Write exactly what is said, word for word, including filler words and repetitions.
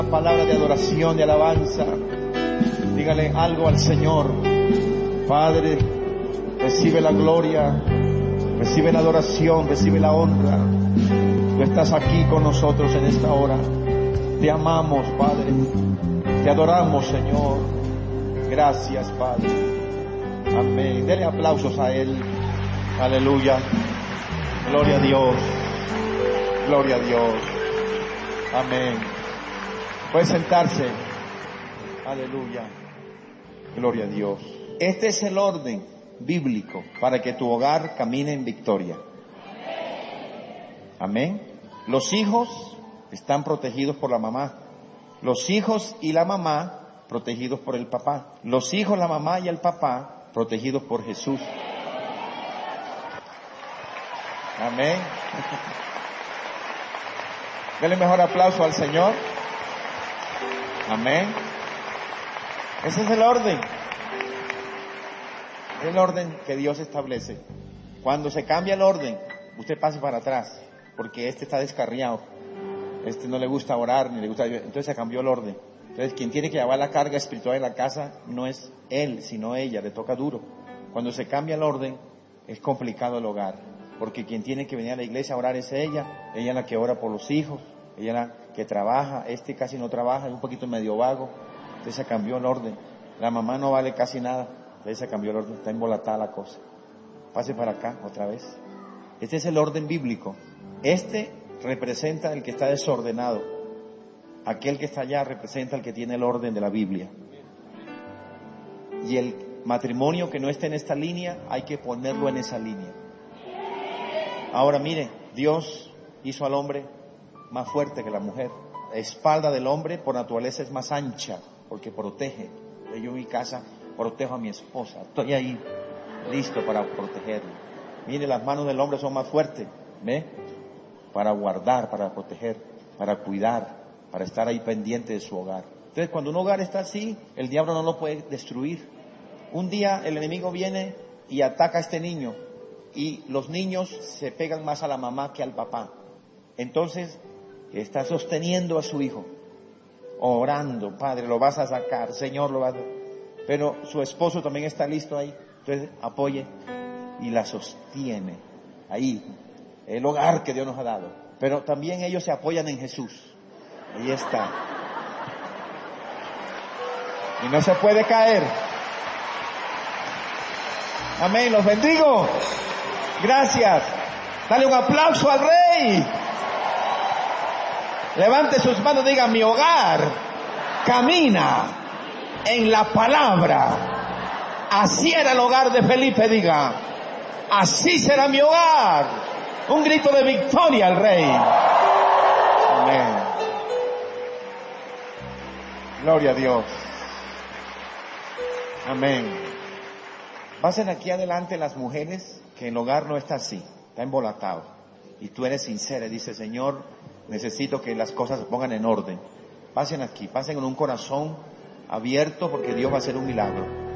Palabra de adoración, de alabanza. Dígale algo al Señor. Padre, recibe la gloria, recibe la adoración, recibe la honra. Tú estás aquí con nosotros en esta hora. Te amamos, Padre. Te adoramos, Señor. Gracias, Padre. Amén. Dele aplausos a Él. Aleluya. Gloria a Dios. Gloria a Dios. Amén. Puede sentarse. Aleluya. Gloria a Dios. Este es el orden bíblico para que tu hogar camine en victoria. Amén. Los hijos están protegidos por la mamá. Los hijos y la mamá protegidos por el papá. Los hijos, la mamá y el papá protegidos por Jesús. Amén. Denle mejor aplauso al Señor. Amén. Ese es el orden. El orden que Dios establece. Cuando se cambia el orden, usted pase para atrás, porque este está descarriado. Este no le gusta orar, ni le gusta... Entonces se cambió el orden. Entonces quien tiene que llevar la carga espiritual en la casa no es él, sino ella. Le toca duro. Cuando se cambia el orden, es complicado el hogar. Porque quien tiene que venir a la iglesia a orar es ella. Ella es la que ora por los hijos. Ella es la que trabaja. Este casi no trabaja, es un poquito medio vago. Entonces se cambió el orden. La mamá no vale casi nada. Entonces se cambió el orden. Está embolatada la cosa. Pase para acá otra vez. Este es el orden bíblico. Este representa el que está desordenado. Aquel que está allá representa el que tiene el orden de la Biblia. Y el matrimonio que no esté en esta línea, hay que ponerlo en esa línea. Ahora mire, Dios hizo al hombre más fuerte que la mujer. La espalda del hombre por naturaleza es más ancha, porque protege. Yo en mi casa protejo a mi esposa. Estoy ahí, listo para protegerla. Mire, las manos del hombre son más fuertes, ¿ve? Para guardar, para proteger, para cuidar, para estar ahí pendiente de su hogar. Entonces, cuando un hogar está así, el diablo no lo puede destruir. Un día el enemigo viene y ataca a este niño, y los niños se pegan más a la mamá que al papá. Entonces, está sosteniendo a su hijo, orando, Padre, lo vas a sacar, Señor, lo vas a... Pero su esposo también está listo ahí, entonces apoye y la sostiene ahí, el hogar que Dios nos ha dado. Pero también ellos se apoyan en Jesús, ahí está, y no se puede caer. Amén, los bendigo. Gracias. Dale un aplauso al Rey. Levante sus manos y diga: mi hogar camina en la palabra. Así era el hogar de Felipe, diga: así será mi hogar. Un grito de victoria al Rey. Amén. Gloria a Dios. Amén. Pasen aquí adelante las mujeres que el hogar no está así, está embolatado. Y tú eres sincera y dices: Señor, necesito que las cosas se pongan en orden. Pasen aquí, pasen con un corazón abierto, porque Dios va a hacer un milagro.